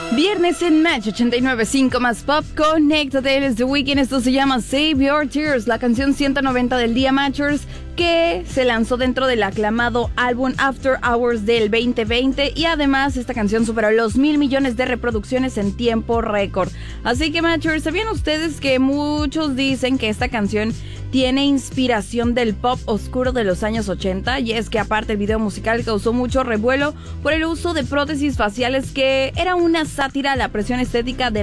Viernes en Match 89.5 más pop. Conéctate, él es The Weeknd. Esto se llama Save Your Tears, la canción 190 del día Matchers, que se lanzó dentro del aclamado álbum After Hours del 2020, y además esta canción superó los 1,000 millones de reproducciones en tiempo récord. Así que Matchers, ¿sabían ustedes que muchos dicen que esta canción tiene inspiración del pop oscuro de los años 80? Y es que aparte el video musical causó mucho revuelo por el uso de prótesis faciales, que era una sátira a la presión estética de